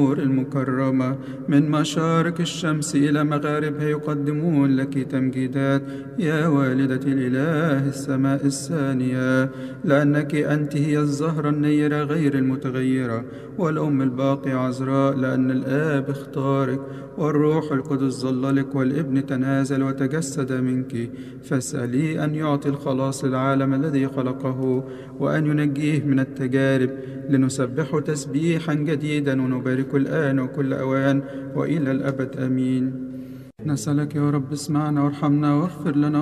المكرمة من مشارق الشمس إلى مغاربها يقدمون لك تمجيدات يا والدة الإله السماء الثانية، لأنك أنت هي الزهرة النيرة غير المتغيرة والأم الباقية عذراء، لأن الآب اختارك والروح القدس ظللك والابن تنازل وتجسد منك، فاسأليه أن يعطي الخلاص للعالم الذي خلقه وأن ينجيه من التجارب، لنسبحه تسبيحا جديدا ونبارك الآن وكل أوان وإلى الأبد آمين. نسألك يا رب اسمعنا وارحمنا واغفر لنا